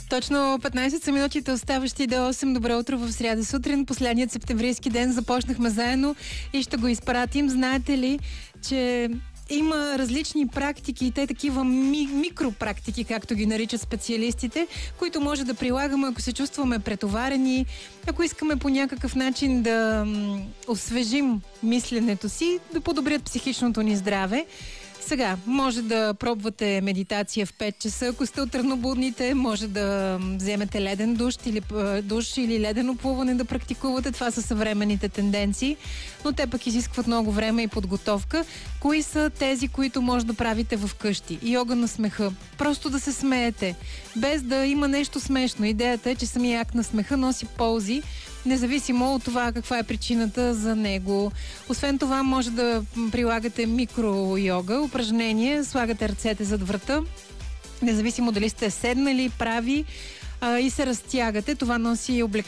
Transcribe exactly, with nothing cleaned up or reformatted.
Точно петнайсет са минутите оставащи до осем. Добро утро в сряда сутрин. Последният септемврийски ден започнахме заедно и ще го изпратим. Знаете ли, че има различни практики и те такива ми, микропрактики, както ги наричат специалистите, които може да прилагаме, ако се чувстваме претоварени, ако искаме по някакъв начин да м, освежим мисленето си, да подобрят психичното ни здраве. Сега, може да пробвате медитация в пет часа, ако сте от ранобудните, може да вземете леден душ или, душ или ледено плуване да практикувате. Това са съвременните тенденции, но те пък изискват много време и подготовка. Кои са тези, които може да правите в къщи? Йога на смеха. Просто да се смеете, без да има нещо смешно. Идеята е, че самия акт на смеха носи ползи, независимо от това каква е причината за него. Освен това, може да прилагате микро-йога, упражнение, слагате ръцете зад врата, независимо дали сте седнали, прави а, и се разтягате. Това носи облегчение